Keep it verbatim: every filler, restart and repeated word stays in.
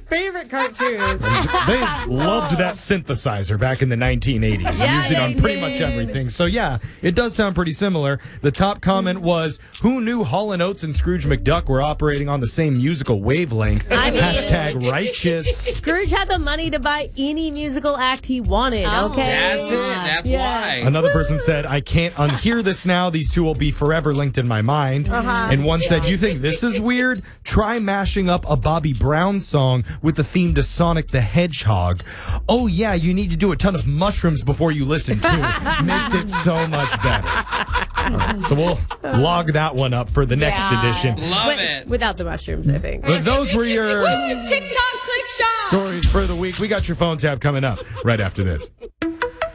favorite cartoon. They loved that synthesizer back in the nineteen eighties. Yeah, Used it on they pretty did. much everything. So yeah, it does sound pretty similar. The top comment was, who knew Hall and Oates and Scrooge McDuck were operating on the same musical wavelength? I mean- Hashtag righteous. Scrooge had the money to buy any musical act he wanted, Oh. okay? That's it. That's Yeah. why. Another person said, I can't unhear this now. These two will be forever linked in my mind. Uh-huh. And one said, you think this is weird? Try mashing up a Bobby Brown song with the theme to Sonic the Hedgehog. Oh, yeah, you need to do a ton of mushrooms before you listen to it. Makes it so much better. All right, so we'll log that one up for the next Yeah. edition. Love With- it. Without the mushrooms, I think. But those were your TikTok click shop. stories for the week. We got your phone tab coming up right after this.